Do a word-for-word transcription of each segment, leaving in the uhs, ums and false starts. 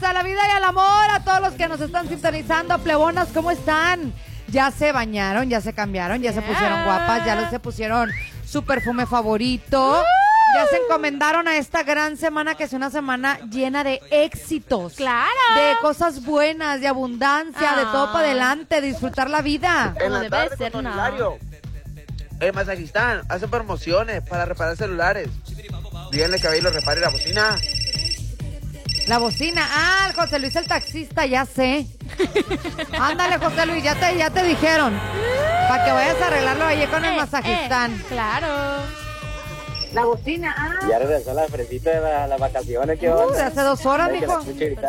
a la vida y al amor, a todos los que nos están sintonizando, plebonas, ¿cómo están? Ya se bañaron, ya se cambiaron, ya yeah. se pusieron guapas, ya les se pusieron su perfume favorito, uh. ya se encomendaron a esta gran semana que es una semana llena de éxitos. Claro. De cosas buenas, de abundancia, ah. de todo para adelante, disfrutar la vida. En la tarde ser, con no. El Masajistán hace promociones para reparar celulares. Díganle que ahí lo repare la bocina. La bocina. Ah, José Luis el taxista, ya sé. Ándale, José Luis, ya te, ya te dijeron. Para que vayas a arreglarlo allí con el eh, Masajistán. Eh, claro. La bocina, ah. Ya regresó la fresita de la, las vacaciones. ¿Qué uh, de hace dos horas, mijo.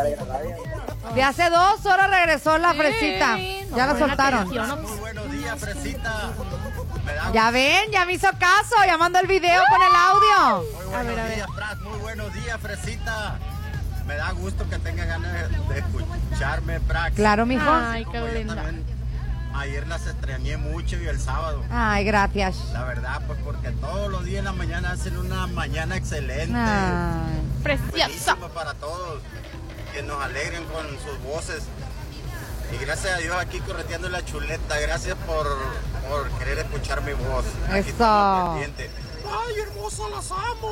De hace dos horas regresó la sí, fresita. No, ya la soltaron. Muy buenos días, fresita. Ya ven, ya me hizo caso, llamando el video con el audio. Muy buenos a ver, a ver. días, Fras, muy buenos días, fresita. Me da gusto que tenga ganas de escucharme, Frax. Claro, mijo. Ay, qué linda. Ayer las extrañé mucho y el sábado. Ay, gracias. La verdad, pues porque todos los días en la mañana hacen una mañana excelente. Ay. Preciosa. Para todos, que nos alegren con sus voces. Y gracias a Dios aquí correteando la chuleta. Gracias por, por querer escuchar mi voz. Aquí eso. Ay, hermosa, las amo.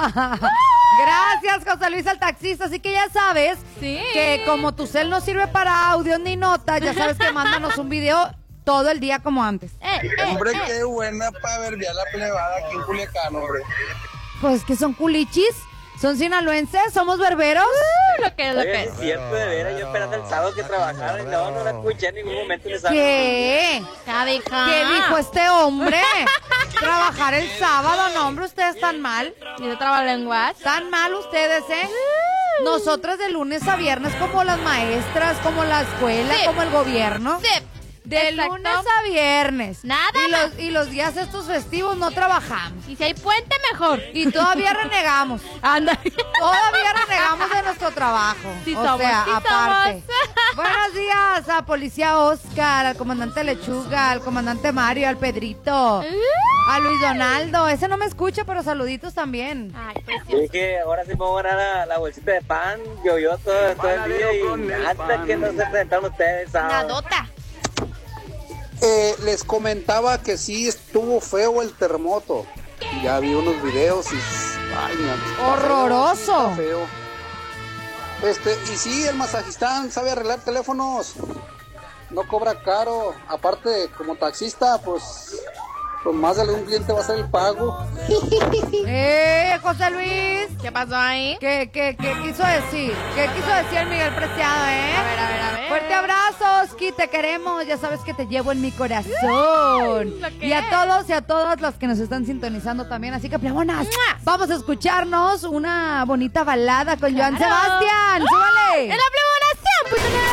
Gracias, José Luis el taxista. Así que ya sabes sí. que como tu cel no sirve para audio ni notas, ya sabes que mándanos un video todo el día como antes. Eh, eh, hombre, eh. qué buena para verbiar la plebada aquí en Culiacán, hombre. Pues que son culichis. ¿Son sinaloenses? ¿Somos berberos? Uh, lo que es, lo Oye, que es es. cierto, de veras, yo esperando el sábado que trabajara y no, no la escuché en ningún momento. ¿Qué? ¿Qué dijo? ¿Qué dijo este hombre? Trabajar el sábado, no, hombre, ustedes están mal. ¿Y de trabalenguas? Están mal ustedes, ¿eh? Nosotras de lunes a viernes como las maestras, como la escuela, sí. como el gobierno. Sí. De Exacto. lunes a viernes. Nada y los, y los días estos festivos no trabajamos. Y si hay puente, mejor. Y todavía renegamos. Anda. Todavía renegamos de nuestro trabajo. Sí o somos, sea, sí aparte. somos. Buenos días a Policía Oscar, al comandante Lechuga, al comandante Mario, al Pedrito, uh. a Luis Donaldo. Ese no me escucha, pero saluditos también. Ay, precioso. Es que ahora sí me voy a ganar la, la bolsita de pan. Llovió todo, todo el día y hasta que no se presentaron ustedes. Nadota. Eh, les comentaba que sí estuvo feo el terremoto. Ya vi unos videos y ay, man, horroroso. Está feo. Este, y sí, el Masajistán sabe arreglar teléfonos. No cobra caro. Aparte, como taxista, pues, pues más de algún cliente va a ser el pago. Eh, José Luis. ¿Qué pasó ahí? ¿Qué, qué, qué quiso decir? ¿Qué quiso decir el Miguel Preciado, eh? A ver, a ver, a ver. Fuerte abrazo, Oski, te queremos. Ya sabes que te llevo en mi corazón. Y a todos y a todas los que nos están sintonizando también. Así que, plebonas, vamos a escucharnos una bonita balada con claro. Joan Sebastián. ¡Súbale! ¡En la plebona siempre!